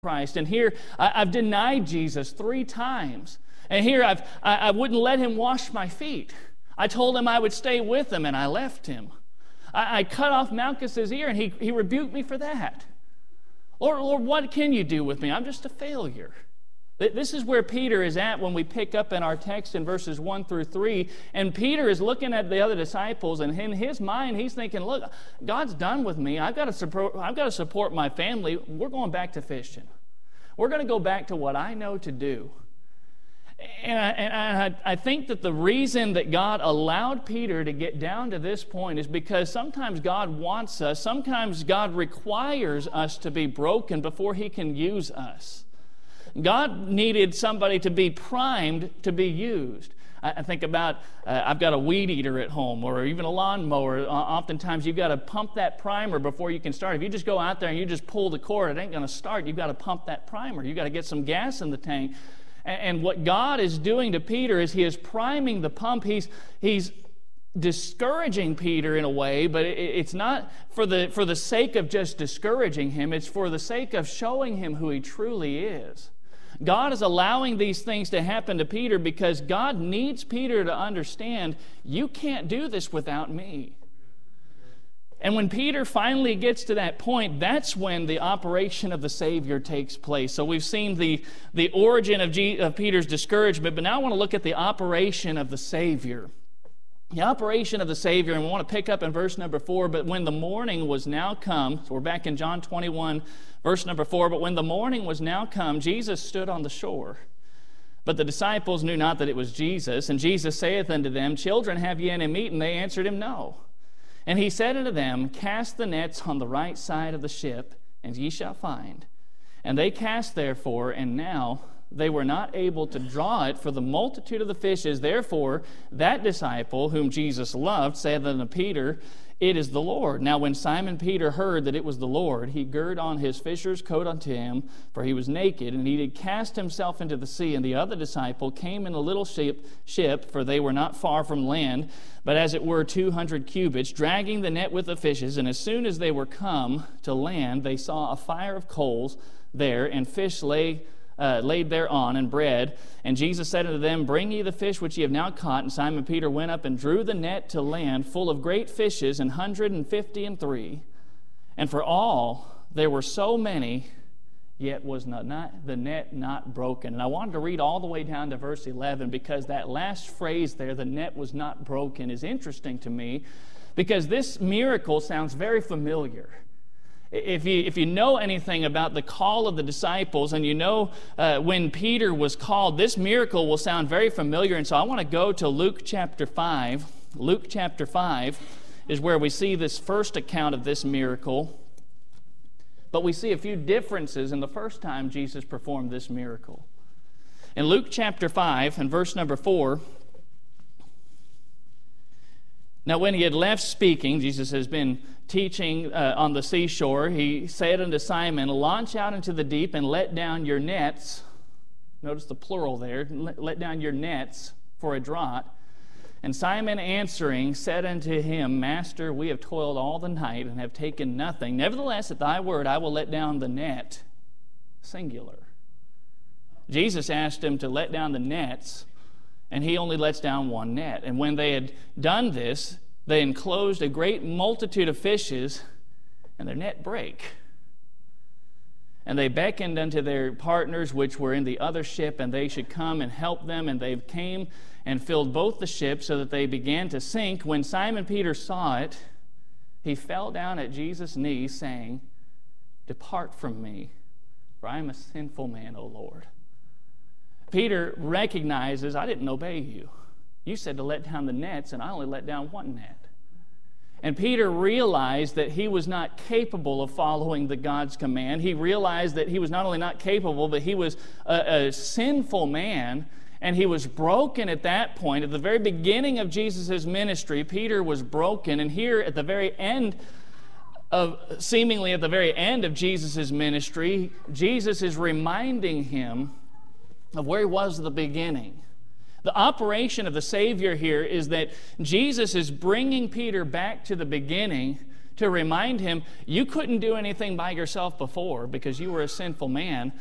Christ. And here I've denied Jesus 3 times. And here I wouldn't let him wash my feet. I told him I would stay with him, and I left him. I cut off Malchus's ear, and he rebuked me for that. Lord, what can you do with me? I'm just a failure. This is where Peter is at when we pick up in our text in verses 1 through 3. And Peter is looking at the other disciples, and in his mind, he's thinking, look, God's done with me. I've got to support my family. We're going back to fishing. We're going to go back to what I know to do. And I think that the reason that God allowed Peter to get down to this point is because sometimes God wants us, sometimes God requires us to be broken before he can use us. God needed somebody to be primed to be used. I think about, I've got a weed eater at home or even a lawnmower. Oftentimes you've got to pump that primer before you can start. If you just go out there and you just pull the cord, it ain't going to start. You've got to pump that primer. You've got to get some gas in the tank. And what God is doing to Peter is he is priming the pump. He's discouraging Peter in a way, but it's not for the sake of just discouraging him. It's for the sake of showing him who he truly is. God is allowing these things to happen to Peter because God needs Peter to understand, you can't do this without me. And when Peter finally gets to that point, that's when the operation of the Savior takes place. So we've seen the origin of Peter's discouragement, but now I want to look at the operation of the Savior. The operation of the Savior, and we want to pick up in verse number 4, but when the morning was now come, so we're back in John 21, verse number 4, but when the morning was now come, Jesus stood on the shore. But the disciples knew not that it was Jesus. And Jesus saith unto them, Children, have ye any meat? And they answered him, No. And he said unto them, Cast the nets on the right side of the ship, and ye shall find. And they cast therefore, and now they were not able to draw it for the multitude of the fishes. Therefore, that disciple whom Jesus loved said unto Peter, It is the Lord. Now when Simon Peter heard that it was the Lord, he girt on his fisher's coat unto him, for he was naked, and he did cast himself into the sea. And the other disciple came in a little ship, for they were not far from land, but as it were 200 cubits, dragging the net with the fishes. And as soon as they were come to land, they saw a fire of coals there, and fish laid thereon, and bread. And Jesus said unto them, Bring ye the fish which ye have now caught. And Simon Peter went up and drew the net to land, full of great fishes, 153. And for all there were so many, yet was not the net not broken. And I wanted to read all the way down to verse 11, because that last phrase there, the net was not broken, is interesting to me, because this miracle sounds very familiar. If you know anything about the call of the disciples, and you know when Peter was called, this miracle will sound very familiar. And so I want to go to Luke chapter 5. Luke chapter 5 is where we see this first account of this miracle. But we see a few differences in the first time Jesus performed this miracle. In Luke chapter 5 and verse number 4, Now when he had left speaking, Jesus has been teaching on the seashore, he said unto Simon, Launch out into the deep and let down your nets. Notice the plural there. Let down your nets for a draught. And Simon answering said unto him, Master, we have toiled all the night and have taken nothing. Nevertheless, at thy word I will let down the net. Singular. Jesus asked him to let down the nets, and he only lets down one net. And when they had done this, they enclosed a great multitude of fishes, and their net brake. And they beckoned unto their partners which were in the other ship, and they should come and help them. And they came and filled both the ships, so that they began to sink. When Simon Peter saw it, he fell down at Jesus' knees, saying, Depart from me, for I am a sinful man, O Lord. Peter recognizes, I didn't obey you. You said to let down the nets, and I only let down one net. And Peter realized that he was not capable of following the God's command. He realized that he was not only not capable, but he was a sinful man, and he was broken at that point. At the very beginning of Jesus' ministry, Peter was broken, and here at the very end seemingly at the very end of Jesus' ministry, Jesus is reminding him of where he was at the beginning. The operation of the Savior here is that Jesus is bringing Peter back to the beginning to remind him, you couldn't do anything by yourself before because you were a sinful man,